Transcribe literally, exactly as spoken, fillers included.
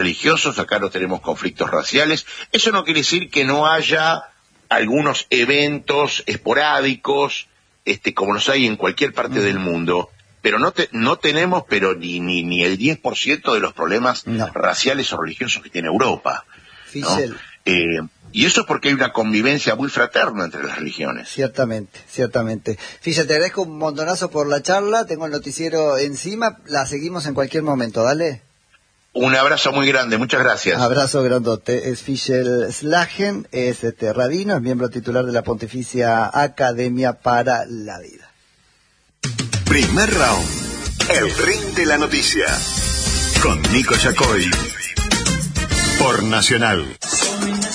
religiosos, acá no tenemos conflictos raciales. Eso no quiere decir que no haya algunos eventos esporádicos, este, como los hay en cualquier parte uh-huh. del mundo, pero no te, no tenemos pero ni, ni, ni el diez por ciento de los problemas no. raciales o religiosos que tiene Europa, ¿no? Eh, y eso es porque hay una convivencia muy fraterna entre las religiones. Ciertamente, ciertamente. Fischer, te agradezco un montonazo por la charla, tengo el noticiero encima, la seguimos en cualquier momento, dale. Un abrazo muy grande, muchas gracias. Abrazo grandote. Es Fischer Slagen, es este rabino, es miembro titular de la Pontificia Academia para la Vida. Primer round, el ring de la noticia, con Nico Yacoy, por Nacional.